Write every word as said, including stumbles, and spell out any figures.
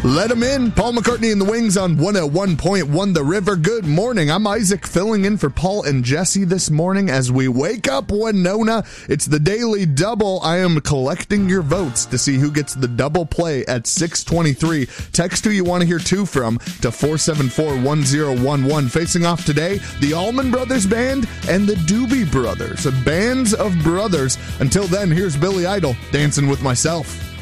Let him in. Paul McCartney and the Wings on one oh one point one The River. Good morning. I'm Isaac, filling in for Paul and Jesse this morning as we wake up Winona. It's the Daily Double. I am collecting your votes to see who gets the double play at six twenty-three. Text who you want to hear two from to four seven four, one oh one one. Facing off today, the Allman Brothers Band and the Doobie Brothers, bands of brothers. Until then, here's Billy Idol, Dancing with Myself.